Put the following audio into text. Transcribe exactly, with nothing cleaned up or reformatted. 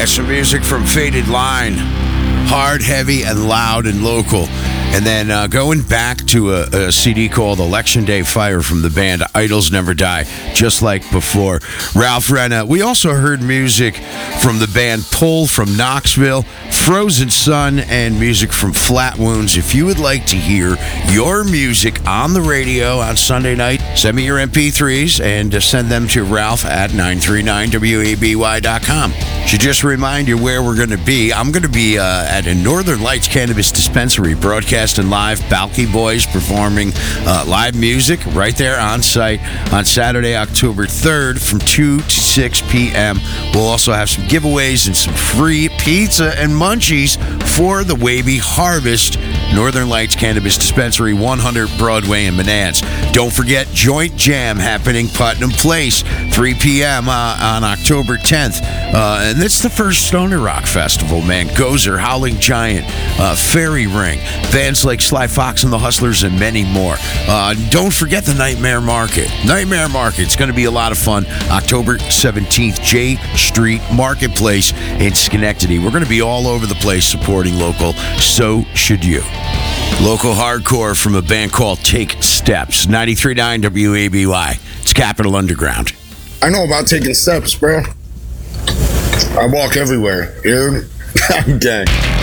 That's some music from Faded Line. Hard, heavy, and loud and local. And then uh, going back to a, a C D called Election Day Fire from the band Idols Never Die, just like before. Ralph Renna. We also heard music from the band Pull from Knoxville, Frozen Sun, and music from Flat Wounds. If you would like to hear your music on the radio on Sunday night, send me your M P threes and uh, send them to Ralph at nine three nine W A B Y dot com. Should just remind you where we're going to be. I'm going to be uh, at a Northern Lights Cannabis Dispensary, broadcasting live. Balky Boys performing uh, live music right there on site on Saturday, October third from two to six p.m. We'll also have some giveaways and some free pizza and munchies for the Waby Harvest. Northern Lights Cannabis Dispensary, one hundred Broadway in Menands. Don't forget Joint Jam happening Putnam Place, three p.m. Uh, on October tenth. Uh, and it's the first Stoner Rock Festival, man. Gozer, Howling Giant, uh, Fairy Ring, bands like Sly Fox and the Hustlers, and many more. Uh, don't forget the Nightmare Market. Nightmare Market. It's going to be a lot of fun. October seventeenth, J Street Marketplace in Schenectady. We're going to be all over the place supporting local. So should you. Local hardcore from a band called Take Steps. ninety-three point nine W A B Y. It's Capital Underground. I know about taking steps, bro. I walk everywhere. You know? Gang.